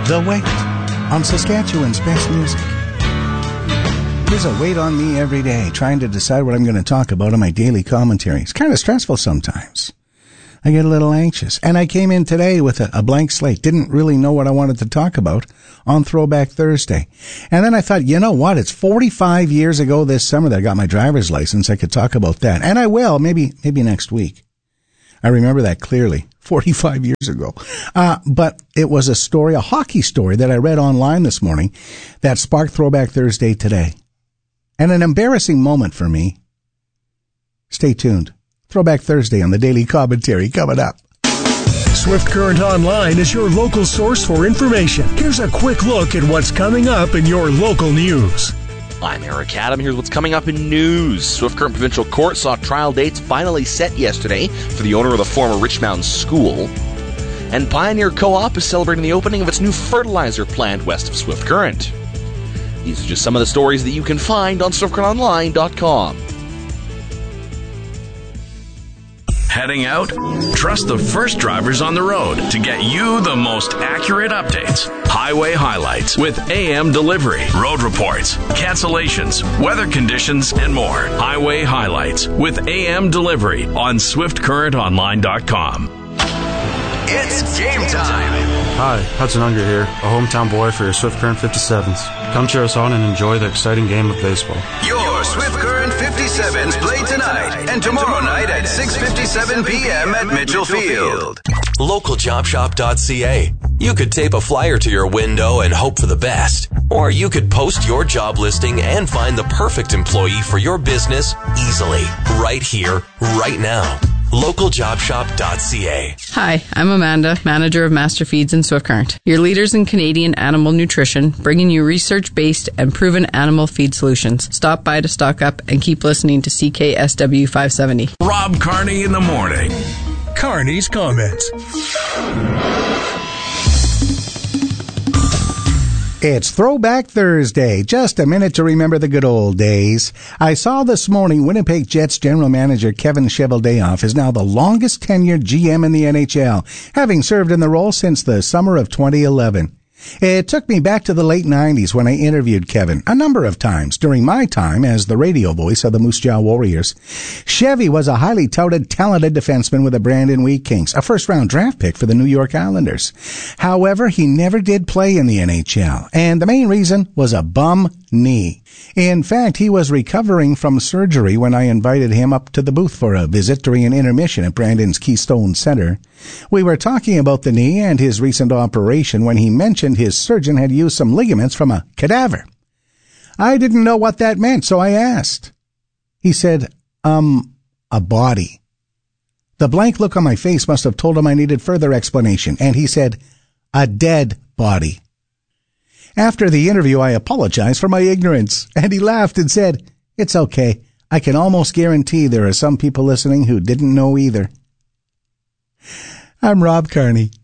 The Weight on Saskatchewan's best music. There's a weight on me every day trying to decide what I'm going to talk about in my daily commentary. It's kind of stressful sometimes. I get a little anxious. And I came in today with a blank slate. Didn't really know what I wanted to talk about on Throwback Thursday. And then I thought, you know what? It's 45 years ago this summer that I got my driver's license. I could talk about that. And I will, maybe next week. I remember that clearly, 45 years ago. But it was a hockey story that I read online this morning that sparked Throwback Thursday today. And an embarrassing moment for me. Stay tuned. Throwback Thursday on the Daily Commentary coming up. Swift Current Online is your local source for information. Here's a quick look at what's coming up in your local news. I'm Eric Adam. Here's what's coming up in news. Swift Current Provincial Court saw trial dates finally set yesterday for the owner of the former Rich Mountain School. And Pioneer Co-op is celebrating the opening of its new fertilizer plant west of Swift Current. These are just some of the stories that you can find on SwiftCurrentOnline.com. Heading out? Trust the first drivers on the road to get you the most accurate updates. Highway highlights with AM delivery, road reports, cancellations, weather conditions, and more. Highway highlights with AM delivery on SwiftCurrentOnline.com. It's game time. Hi, Hudson Unger here, a hometown boy for your Swift Current 57s. Come cheer us on and enjoy the exciting game of baseball. Your Swift Current 57s play tonight and tomorrow night at 6:57 p.m. at Mitchell Field. LocalJobShop.ca. You could tape a flyer to your window and hope for the best. Or you could post your job listing and find the perfect employee for your business easily. Right here, right now. LocalJobShop.ca. Hi, I'm Amanda, manager of Master Feeds in Swift Current. Your leaders in Canadian animal nutrition, bringing you research-based and proven animal feed solutions. Stop by to stock up and keep listening to CKSW 570. Rob Carney in the morning. Carney's comments. It's Throwback Thursday. Just a minute to remember the good old days. I saw this morning Winnipeg Jets general manager Kevin Cheveldayoff is now the longest tenured GM in the NHL, having served in the role since the summer of 2011. It took me back to the late 90s when I interviewed Kevin a number of times during my time as the radio voice of the Moose Jaw Warriors. Chevy was a highly touted, talented defenseman with the Brandon Wheat Kings, a first-round draft pick for the New York Islanders. However, he never did play in the NHL, and the main reason was a bum knee. In fact, he was recovering from surgery when I invited him up to the booth for a visit during an intermission at Brandon's Keystone Center. We were talking about the knee and his recent operation when he mentioned his surgeon had used some ligaments from a cadaver. I didn't know what that meant, so I asked. He said, a body. The blank look on my face must have told him I needed further explanation, and he said, a dead body. After the interview, I apologized for my ignorance, and he laughed and said, it's okay. I can almost guarantee there are some people listening who didn't know either. I'm Rob Carney.